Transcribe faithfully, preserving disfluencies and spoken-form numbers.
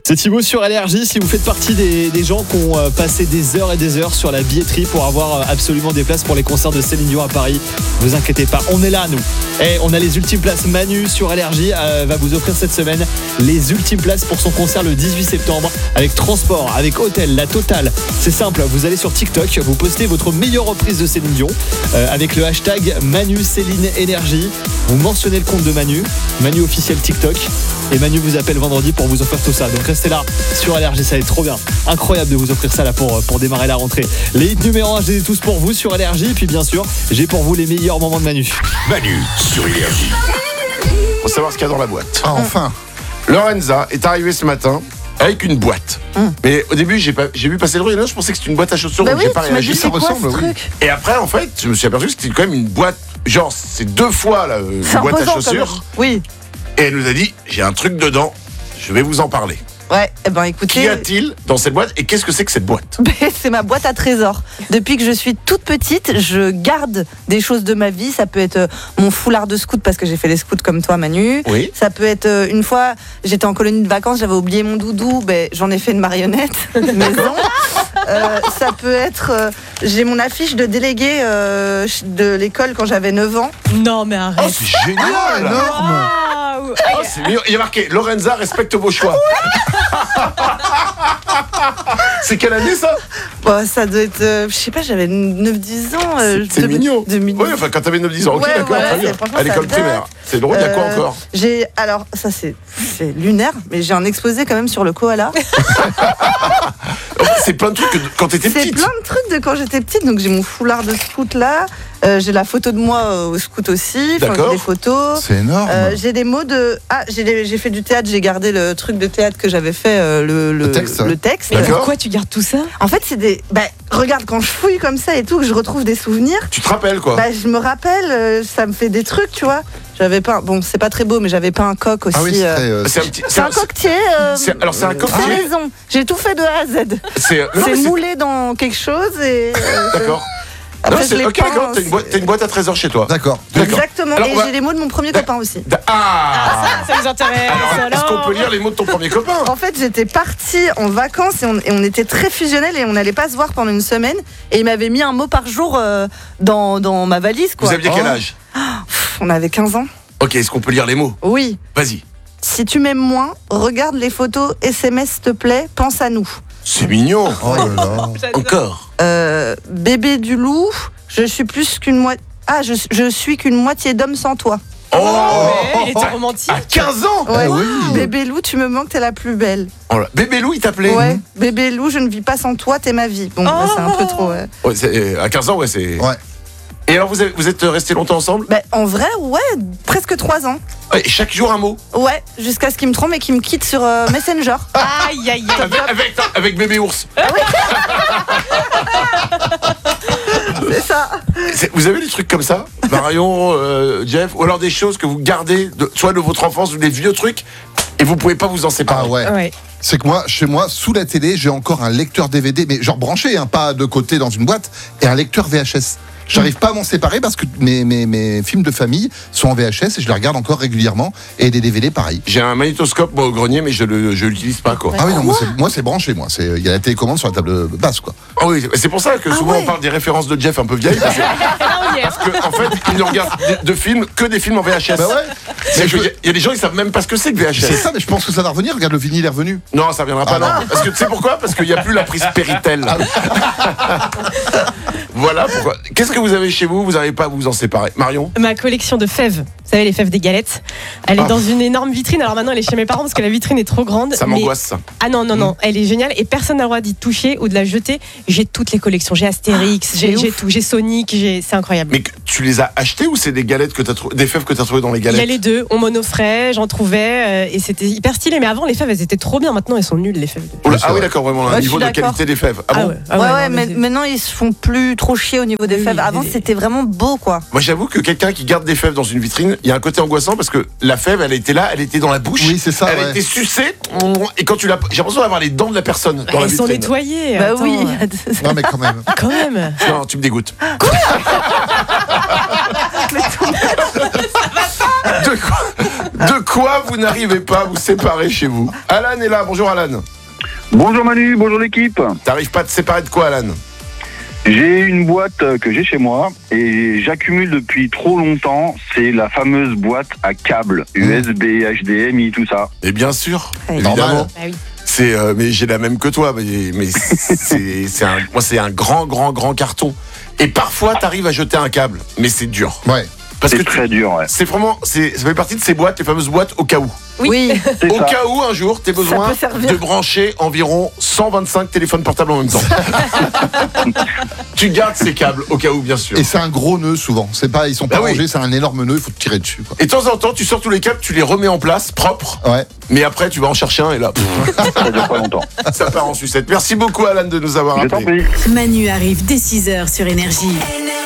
C'est Thibaut sur L R J. Si vous faites partie des, des gens qui ont euh, passé des heures et des heures sur la billetterie pour avoir euh, absolument des places pour les concerts de Céline Dion à Paris, vous inquiétez pas, on est là nous. Et on a les ultimes places. Manu sur L R J euh, va vous offrir cette semaine les ultimes places pour son concert le dix-huit septembre avec transport, avec hôtel, la totale. C'est simple, vous allez sur TikTok, vous postez votre meilleure reprise de Céline Dion euh, avec le hashtag Manu Céline Énergie. Vous mentionnez le compte de Manu, Manu officiel TikTok, et Manu vous appelle vendredi pour vous offrir tout ça. Donc restez là sur L R J, ça va être trop bien. Incroyable de vous offrir ça là pour, pour démarrer la rentrée. Les hits numéro un, je les ai tous pour vous sur L R J. Et puis bien sûr, j'ai pour vous les meilleurs moments de Manu. Manu sur L R J. Faut savoir ce qu'il y a dans la boîte. Ah, enfin. Lorenza est arrivée ce matin avec une boîte. Hum. Mais au début, j'ai, pas, j'ai vu passer le bruit. Là, je pensais que c'était une boîte à chaussures. Bah donc oui, j'ai pas tu m'as réagi. dit, Ça c'est quoi, ressemble, ce oui. truc ? Et après, en fait, je me suis aperçu que c'était quand même une boîte. Genre, c'est deux fois là, une C'est boîte à imposant, quand chaussures. même. Oui. Et elle nous a dit, j'ai un truc dedans. Je vais vous en parler. Ouais, eh ben écoutez. Qu'y a-t-il dans cette boîte et qu'est-ce que c'est que cette boîte ? C'est ma boîte à trésors. Depuis que je suis toute petite, je garde des choses de ma vie. Ça peut être mon foulard de scout parce que j'ai fait les scouts comme toi, Manu. Oui. Ça peut être une fois, j'étais en colonie de vacances, j'avais oublié mon doudou, ben, j'en ai fait une marionnette maison. Euh, ça peut être, euh, j'ai mon affiche de délégué euh, de l'école quand j'avais neuf ans. Non mais arrête. Oh, c'est génial! Ah, énorme. Waouh. Oh, c'est mignon. Il y a marqué Lorenza respecte vos choix. C'est quelle année ça? Bon, ça doit être, euh, je sais pas, j'avais neuf dix ans. euh, C'est deux mille- mignon. deux mille- Oui, enfin quand t'avais neuf dix ans, ok, Ouais, d'accord, voilà, très bien. c'est- franchement, À l'école ça date. primaire. C'est drôle, il y a quoi Euh, encore? J'ai, alors ça c'est, c'est lunaire, mais j'ai un exposé quand même sur le koala. Oh, c'est plein de trucs que quand t'étais C'est petite. plein de trucs de quand j'étais petite. Donc j'ai mon foulard de scout là, euh, j'ai la photo de moi euh, au scout aussi. Enfin, D'accord. j'ai des photos. C'est énorme. Euh, j'ai des mots de ah j'ai, des- j'ai fait du théâtre, j'ai gardé le truc de théâtre que j'avais fait euh, le, Le texte. le texte. Mais D'accord. pourquoi tu gardes tout ça? En fait c'est des bah regarde quand je fouille comme ça et tout que je retrouve des souvenirs. Tu te rappelles quoi? Bah je me rappelle, euh, ça me fait des trucs tu vois. J'avais pas bon c'est pas très beau mais j'avais pas un coq aussi. Ah oui, c'est euh, très, euh, C'est un petit. c'est un coquetier. euh, c'est- alors c'est un T'as coquetier. raison, j'ai tout fait de A à Z. C'est. non, C'est mais c'est- moulé dans quelque chose et. euh, D'accord. Après, Non, je c'est l'ai ok, peint, d'accord. T'as une, boîte, t'as une boîte à trésors chez toi. D'accord. D'accord. Exactement. Alors, et on va- j'ai les mots de mon premier copain aussi. Da- Ah. Ça nous intéresse. Alors, est-ce qu'on peut lire les mots de ton premier copain? En fait, j'étais partie en vacances et on, et on était très fusionnels et on n'allait pas se voir pendant une semaine. Et il m'avait mis un mot par jour euh, dans, dans ma valise. Quoi. Vous aviez quel Oh. âge? Pff, on avait quinze ans. Ok, est-ce qu'on peut lire les mots? Oui. Vas-y. Si tu m'aimes moins, regarde les photos, S M S s'il te plaît, pense à nous. C'est mignon. Oh là là. Encore. Euh, bébé du loup, je suis plus qu'une moitié. Ah, je, je suis qu'une moitié d'homme sans toi. Oh. Ouais, il était romantique. À quinze ans. Ouais. Ah oui. Bébé loup, tu me manques, t'es la plus belle. Oh là. Bébé Lou, il t'appelait? Ouais. Bébé loup, je ne vis pas sans toi, t'es ma vie. Bon, bah, c'est un peu trop. ouais. Ouais, c'est- euh, à quinze ans, ouais, c'est. Ouais. Et alors, vous, avez- vous êtes restés longtemps ensemble? Bah, en vrai, ouais, presque trois ans. Ouais, chaque jour un mot. Ouais, jusqu'à ce qu'il me trompe et qu'il me quitte sur euh, Messenger. Aïe aïe aïe. Avec, avec, avec bébé ours. C'est ça. C'est- Vous avez des trucs comme ça, Marion, euh, Jeff, ou alors des choses que vous gardez, de, soit de votre enfance ou des vieux trucs, et vous pouvez pas vous en séparer. Ah ouais. Ouais. C'est que moi, chez moi, sous la télé, j'ai encore un lecteur D V D, mais genre branché, hein, pas de côté dans une boîte, et un lecteur V H S. J'arrive pas à m'en séparer parce que mes, mes, mes films de famille sont en V H S et je les regarde encore régulièrement. Et des D V D, pareil. J'ai un magnétoscope moi, au grenier, mais je le, je l'utilise pas, quoi. Ah oui, non, moi c'est, moi c'est branché, moi. C'est- Il y a la télécommande sur la table basse, quoi. Ah oui, c'est pour ça que Ah souvent ouais. on parle des références de Jeff un peu vieilles, parce que, Ah, on y est. parce que, en fait, il ne regarde de, de films que des films en V H S. Bah ouais. Mais Mais je- je- Il y, a- il y a des gens, ils savent même pas ce que c'est que V H S. C'est ça, mais je pense que ça va revenir. Regarde, le vinyle est revenu. Non, ça viendra pas, Ah non. non. Parce que tu sais pourquoi? Parce qu'il n'y a plus la prise Péritel. Voilà pourquoi. Qu'est-ce que vous avez chez vous? Vous n'arrivez pas à vous en séparer. Marion? Ma collection de fèves, vous savez les fèves des galettes, elle est Ah. dans une énorme vitrine. Alors maintenant elle est chez mes parents parce que la vitrine est trop grande. Ça mais- m'angoisse, ça. Ah non non non, elle est géniale et personne n'a le droit d'y toucher ou de la jeter. J'ai toutes les collections, j'ai Astérix, c'est j'ai, ouf. j'ai tout, j'ai Sonic, j'ai... c'est incroyable. Mais que- tu les as achetées ou c'est des galettes que t'as trou- des fèves que tu as trouvées dans les Il y a galettes? les deux, on monofrais, j'en trouvais euh, et c'était hyper stylé. Mais avant les fèves elles étaient trop bien, maintenant elles sont nulles les fèves. Oh là- Oui, c'est ah oui, vrai. d'accord, vraiment, Ouais, un je niveau suis de d'accord. qualité des fèves. Ah bon? ouais, ah ouais, non, ouais, mais mais c'est- maintenant ils se font plus trop chier au niveau des Oui, fèves. oui, Avant des- c'était vraiment beau quoi. Moi, j'avoue que quelqu'un qui garde des fèves dans une vitrine, il y a un côté angoissant parce que la fève, elle était là, elle était dans la bouche. Oui, c'est ça, Elle ouais. était sucée. Et quand tu l'as. J'ai l'impression d'avoir les dents de la personne dans la elles sont vitrine. nettoyées. Bah attends, oui. euh, Non, mais quand même. Quand même. Non, tu me dégoûtes. De quoi? De quoi vous n'arrivez pas à vous séparer chez vous? Alan est là, bonjour Alan. Bonjour Manu, bonjour l'équipe. T'arrives pas à te séparer de quoi, Alan? J'ai une boîte que j'ai chez moi et j'accumule depuis trop longtemps. C'est la fameuse boîte à câbles, U S B, H D M I, tout ça. Et bien sûr, Ouais. évidemment. Normal. Bah oui. C'est, euh, mais j'ai la même que toi. Mais, mais c'est, c'est un, moi, c'est un grand, grand, grand carton. Et parfois, t'arrives à jeter un câble, mais c'est dur. Ouais. Parce que C'est tu- très dur, ouais. c'est vraiment, c'est, ça fait partie de ces boîtes, les fameuses boîtes au cas où. Oui. C'est Au ça. cas où un jour, t'aies besoin peut servir. de brancher environ cent vingt-cinq téléphones portables en même temps. Tu gardes ces câbles au cas où, bien sûr. Et c'est un gros nœud souvent. C'est pas, ils sont pas Bah oui. rangés, c'est un énorme nœud, il faut te tirer dessus. Quoi. Et de temps en temps, tu sors tous les câbles, tu les remets en place, propres. Ouais. Mais après, tu vas en chercher un et là, pff, Ça dure pas longtemps. ça part en sucette. Merci beaucoup, Alan, de nous avoir Je t'en appelés. prie. Manu arrive dès six heures sur Énergie.